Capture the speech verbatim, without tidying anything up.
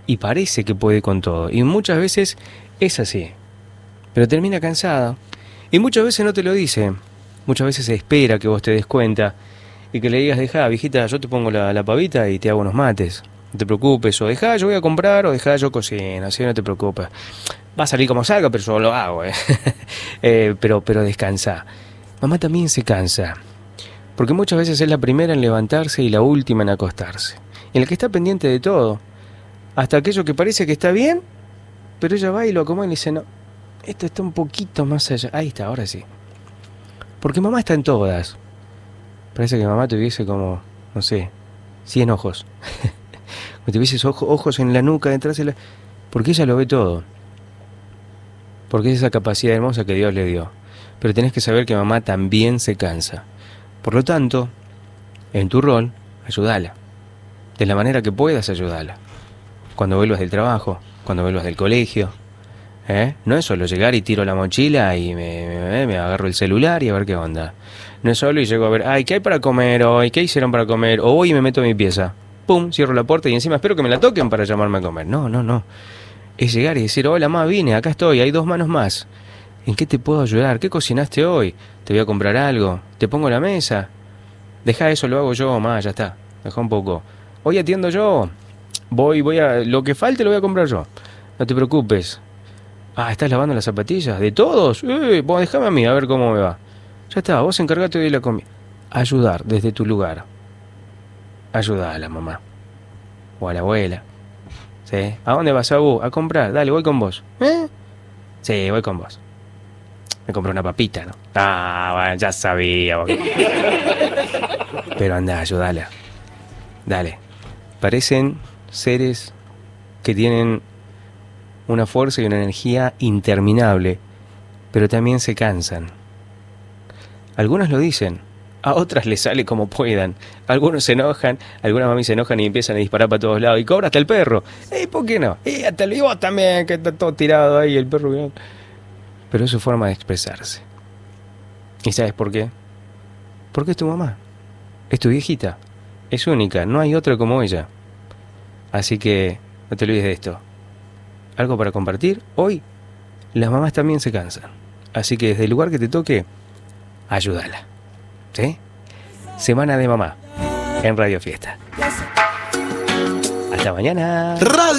y parece que puede con todo. Y muchas veces es así. Pero termina cansada. Y muchas veces no te lo dice. Muchas veces se espera que vos te des cuenta y que le digas, dejá, viejita, yo te pongo la, la pavita y te hago unos mates. No te preocupes. O dejá, yo voy a comprar, o dejá, yo cocino. Así no te preocupes. Va a salir como salga, pero yo lo hago. ¿eh? eh, pero, pero descansa. Mamá también se cansa. Porque muchas veces es la primera en levantarse y la última en acostarse. En la que está pendiente de todo. Hasta aquello que parece que está bien, pero ella va y lo acomoda y le dice, no, esto está un poquito más allá. Ahí está, ahora sí. Porque mamá está en todas. Parece que mamá tuviese como, no sé, cien ojos. Que tuvieses ojo, ojos en la nuca, detrás de la... Porque ella lo ve todo. Porque es esa capacidad hermosa que Dios le dio. Pero tenés que saber que mamá también se cansa. Por lo tanto, en tu rol, ayúdala. De la manera que puedas, ayúdala. Cuando vuelvas del trabajo, cuando vuelvas del colegio. ¿eh? No es solo llegar y tiro la mochila y me, me, me agarro el celular y a ver qué onda. No es solo y llego a ver, ay, ¿qué hay para comer hoy? ¿Qué hicieron para comer? O voy y me meto en mi pieza. Pum, cierro la puerta y encima espero que me la toquen para llamarme a comer. No, no, no. Es llegar y decir, hola, ma, vine, acá estoy, hay dos manos más. ¿En qué te puedo ayudar? ¿Qué cocinaste hoy? ¿Te voy a comprar algo? ¿Te pongo la mesa? Deja eso, lo hago yo, ma, ya está. Deja un poco. Hoy atiendo yo. Voy, voy a... Lo que falte lo voy a comprar yo. No te preocupes. Ah, ¿estás lavando las zapatillas? ¿De todos? Eh, vos déjame a mí, a ver cómo me va. Ya está, vos encargate de la comida. Ayudar desde tu lugar. Ayuda a la mamá. O a la abuela. ¿Sí? ¿A dónde vas, Abu? A comprar. Dale, voy con vos. ¿Eh? Sí, voy con vos. Me compré una papita, ¿no? Ah, bueno, ya sabía. Vos. Pero anda, ayúdala. Dale. Parecen seres que tienen una fuerza y una energía interminable, pero también se cansan. Algunas lo dicen, a otras les sale como puedan. Algunos se enojan, algunas mami se enojan y empiezan a disparar para todos lados. Y cobra hasta el perro. ¿Eh? ¿Por qué no? Y hasta el vivo también, que está todo tirado ahí, el perro. Pero es su forma de expresarse. ¿Y sabes por qué? Porque es tu mamá. Es tu viejita. Es única, no hay otra como ella. Así que no te olvides de esto. ¿Algo para compartir? Hoy las mamás también se cansan. Así que desde el lugar que te toque, ayúdala. ¿Sí? Semana de mamá en Radio Fiesta. Hasta mañana. Radio